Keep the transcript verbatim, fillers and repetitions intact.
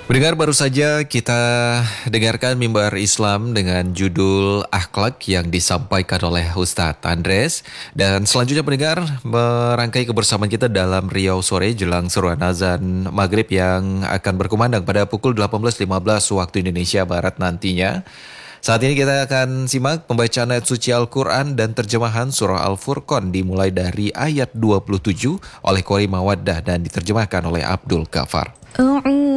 Pendengar, baru saja kita dengarkan mimbar Islam dengan judul Akhlak yang disampaikan oleh Ustadz Andres. Dan selanjutnya pendengar, merangkai kebersamaan kita dalam Riau Sore jelang seruan azan maghrib yang akan berkumandang pada pukul delapan belas lima belas waktu Indonesia Barat nantinya. Saat ini kita akan simak pembacaan ayat suci Al-Quran dan terjemahan surah Al-Furqan dimulai dari ayat dua puluh tujuh oleh Qori Mawaddah dan diterjemahkan oleh Abdul Ghafar.